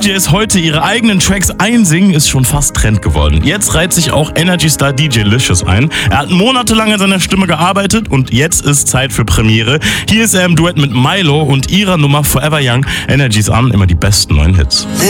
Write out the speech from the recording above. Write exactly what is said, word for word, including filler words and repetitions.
Js heute ihre eigenen Tracks einsingen, ist schon fast Trend geworden. Jetzt reiht sich auch Energy-Star D J Licious ein. Er hat monatelang an seiner Stimme gearbeitet und jetzt ist Zeit für Premiere. Hier ist er im Duett mit Milo und ihrer Nummer Forever Young. Energys an, immer die besten neuen Hits.